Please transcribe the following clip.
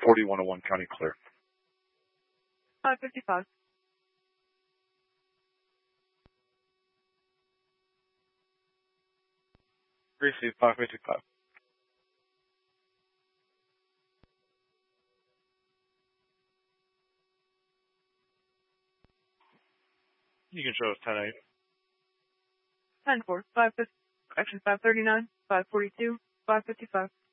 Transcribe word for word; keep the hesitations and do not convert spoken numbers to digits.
forty-one oh one County clear. five fifty-five. Receive five fifty-five. You can show us ten eight. ten four. five fifty, actually five thirty-nine, five forty-two, five fifty-five.